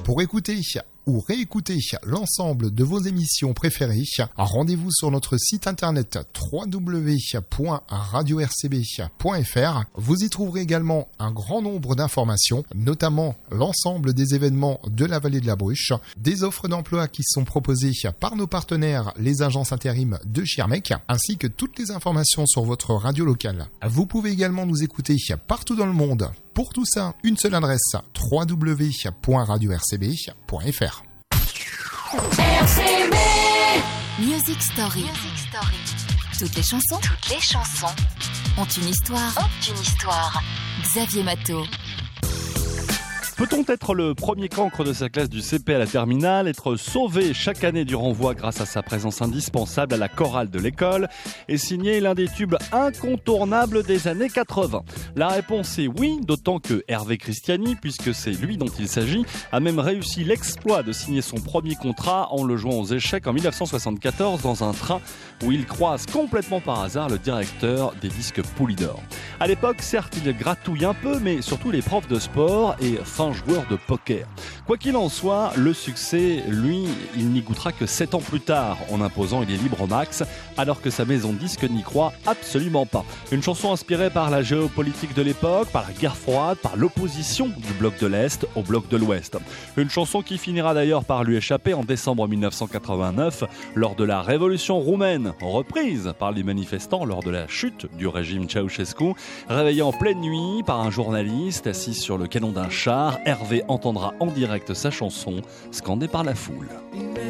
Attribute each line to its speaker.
Speaker 1: Pour écouter ou réécouter l'ensemble de vos émissions préférées, rendez-vous sur notre site internet www.radio-rcb.fr. Vous y trouverez également un grand nombre d'informations, notamment l'ensemble des événements de la vallée de la Bruche, des offres d'emploi qui sont proposées par nos partenaires, les agences intérim de Schirmeck, ainsi que toutes les informations sur votre radio locale. Vous pouvez également nous écouter partout dans le monde. Pour tout ça, une seule adresse, www.radio-rcb.fr.
Speaker 2: RCB
Speaker 3: Music Story. Toutes les chansons ont une histoire. Xavier Matteau.
Speaker 4: Peut-on être le premier cancre de sa classe du CP à la terminale, être sauvé chaque année du renvoi grâce à sa présence indispensable à la chorale de l'école et signer l'un des tubes incontournables des années 80 ? La réponse est oui, d'autant que Hervé Christiani, puisque c'est lui dont il s'agit, a même réussi l'exploit de signer son premier contrat en le jouant aux échecs en 1974 dans un train où il croise complètement par hasard le directeur des disques Poulidor. À l'époque, certes, il gratouille un peu, mais surtout les profs de sport et fin joueur de poker. Quoi qu'il en soit, le succès, lui, il n'y goûtera que 7 ans plus tard, en imposant Il est libre au max, alors que sa maison de disques n'y croit absolument pas. Une chanson inspirée par la géopolitique de l'époque, par la guerre froide, par l'opposition du bloc de l'Est au bloc de l'Ouest. Une chanson qui finira d'ailleurs par lui échapper en décembre 1989, lors de la révolution roumaine, reprise par les manifestants lors de la chute du régime Ceausescu. Réveillé en pleine nuit par un journaliste assis sur le canon d'un char, Hervé entendra en direct sa chanson scandée par la foule.